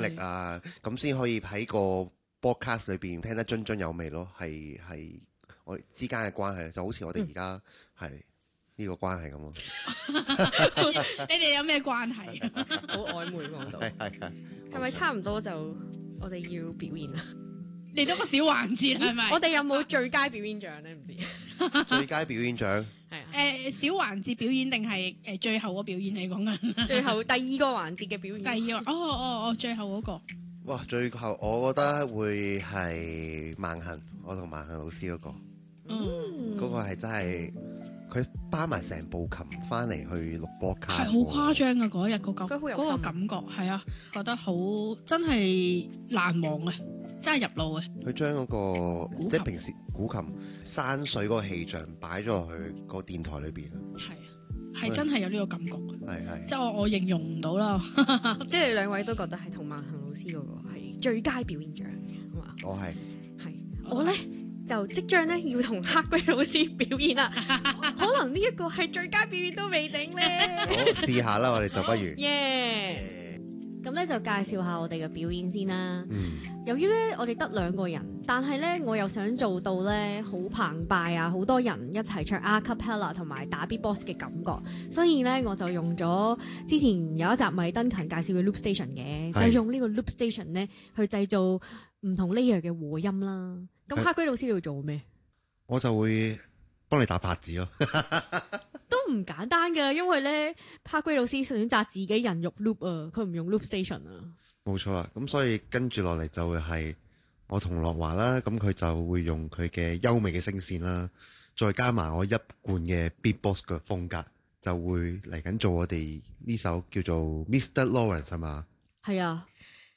力啊，咁先可以喺個 broadcast 裏邊聽得津津有味咯。係我哋之間嘅關係，就好似我哋而家係呢個關係咁咯。 你哋有咩關係？ 好曖昧講到， 係咪差唔多就我哋要表演啦？ 嚟咗個小環節係咪？ 我哋有冇最佳表演獎咧？唔知最佳表演獎係啊， 小環節表演定係最後個表演你講緊？ 最後第二個環節嘅表演。 第二個最後嗰個。 哇！最後我覺得會係萬幸，我同萬幸老師嗰個，嗰個係真係佢包埋成部琴翻嚟去錄播卡， 係好誇張嘅嗰日佢好有心嗰個感覺係啊，覺得好真係難忘啊，真係入腦啊！ 佢將嗰個琴即係平時古琴山水嗰個氣象擺咗落去個電台裏邊啊， 係啊，係真係有呢個感覺， 係即係我形容唔到啦。 即係兩位都覺得係同萬幸老師嗰個係最佳表演獎嘅，係嘛？ 我係我咧就即將咧要同黑龜老師表演啦，可能呢一個係最佳表演都未定咧。 好試下啦，我哋就不如耶！咁咧就介紹下我哋嘅表演先啦。 嗯由於咧我哋得2個人，但係咧我又想做到咧好澎湃啊，好多人一齊唱 a cappella 同埋打 beatbox 嘅感覺，所以咧我就用咗之前有一集米登勤介紹嘅 loop station 嘅， 係就用呢個 loop station 咧去製造唔同 layer 嘅和音啦。咁黑龜老師你會做咩？ 我就會幫你打拍子咯。 都唔簡單嘅，因為咧黑龜老師選擇自己人肉 loop 啊，佢唔用 loop station 啊。 冇錯啦，咁所以跟住落嚟就會係我同樂華啦，咁佢就會用佢嘅優美嘅聲線啦，再加埋我一貫嘅 beatbox 嘅風格，就會嚟緊做我哋呢首叫做 Mr. Lawrence 係嘛？ 係啊，